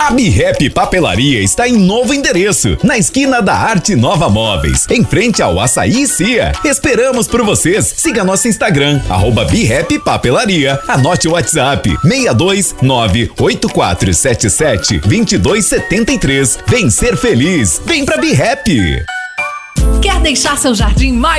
A Birrep Papelaria está em novo endereço, na esquina da Arte Nova Móveis, em frente ao Açaí e Cia. Esperamos por vocês. Siga nosso Instagram, @Birrep Papelaria. Anote o WhatsApp, 62984772273. Vem ser feliz. Vem pra Birrep. Quer deixar seu jardim mais